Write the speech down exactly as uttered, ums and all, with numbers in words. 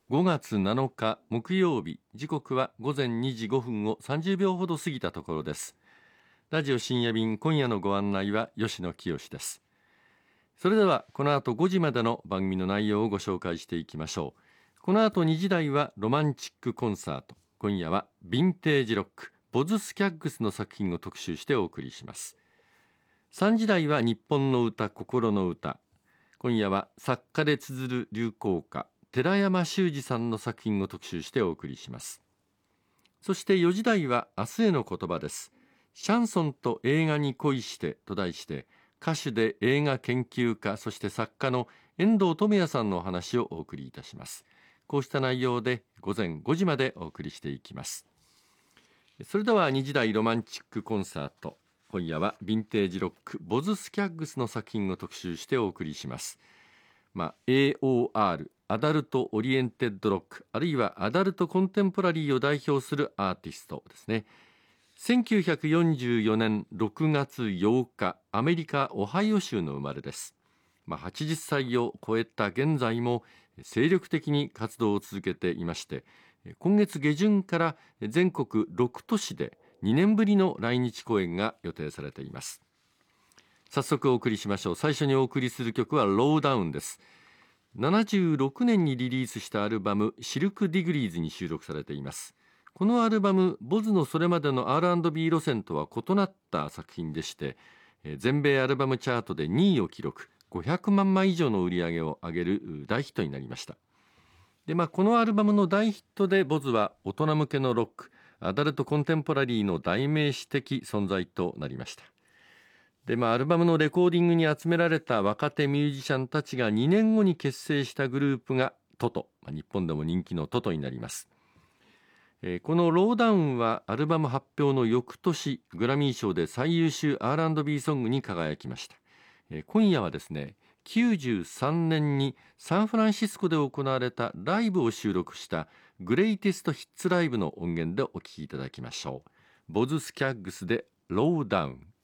ごがつなのか木曜日、時刻は午前にじごふんをさんじゅうびょうほど過ぎたところです。ラジオ深夜便、今夜のご案内は吉野清です。それではこの後ごじまでの番組の内容をご紹介していきましょう。この後にじ台はロマンチックコンサート。今夜はヴィンテージロック、ボズスキャッグスの作品を特集してお送りします。さんじ台は日本の歌、心の歌。今夜は作家で綴る流行歌、寺山修司さんの作品を特集してお送りします。そしてよじ台は明日への言葉です。シャンソンと映画に恋してと題して、歌手で映画研究家、そして作家の遠藤智也さんのお話をお送りいたします。こうした内容で午前ごじまでお送りしていきます。それではにじ台ロマンチックコンサート。今夜はヴィンテージロック、ボズスキャッグスの作品を特集してお送りします。まあ、エーオーアール、アダルトオリエンテッドロック、あるいはアダルトコンテンポラリーを代表するアーティストですね。せんきゅうひゃくよんじゅうよねんろくがつようか、アメリカ・オハイオ州の生まれです。まあ、はちじゅっさいを超えた現在も精力的に活動を続けていまして、今月下旬から全国ろくとしでにねんぶりの来日公演が予定されています。早速お送りしましょう。最初にお送りする曲はローダウンです。ななじゅうろくねんにリリースしたアルバムシルクディグリーズに収録されています。このアルバム、ボズのそれまでの アールアンドビー 路線とは異なった作品でして、全米アルバムチャートでにいを記録、ごひゃくまんまい以上の売り上げを上げる大ヒットになりました。で、まあ、このアルバムの大ヒットでボズは大人向けのロック、アダルトコンテンポラリーの代名詞的存在となりました。で、まあ、アルバムのレコーディングに集められた若手ミュージシャンたちがにねんごに結成したグループがトト、まあ、日本でも人気のトトになります。えー、このローダウンはアルバム発表の翌年、グラミー賞で最優秀 アールアンドビー ソングに輝きました。えー、今夜はですね、きゅうじゅうさんねんにサンフランシスコで行われたライブを収録したグレイテストヒッツライブの音源でお聴きいただきましょう。ボズスキャッグスでローダウン。